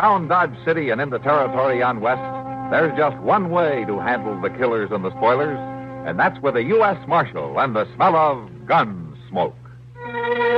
around Dodge City and in the territory on west, there's just one way to handle the killers and the spoilers, and that's with a U.S. Marshal and the smell of gun smoke.